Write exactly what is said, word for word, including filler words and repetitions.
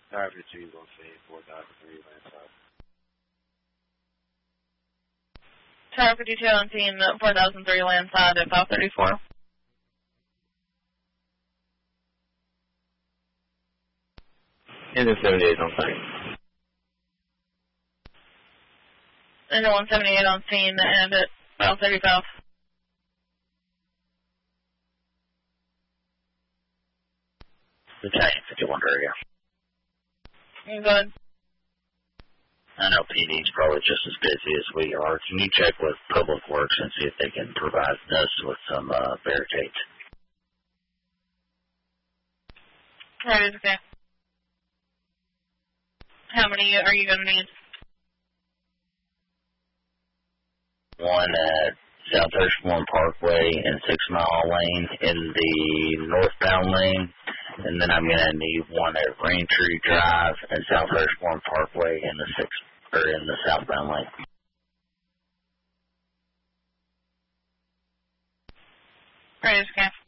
Tower fifty-two on scene, four thousand three landside. Tower fifty-two on scene, four thousand three landside at five thirty-four. Engine seventy-eight on site. Engine one seventy-eight on scene and at five thirty-five. Battalion fifty-one area. Good. I know P D's probably just as busy as we are. Can you check with Public Works and see if they can provide us with some uh, barricades? That is okay. How many are you going to need? One at South Hirschhorn Parkway and Six Mile Lane in the northbound lane, and then I'm going to need one at Raintree Drive and South Hirschhorn Parkway in the six or in the southbound lane. Right, okay.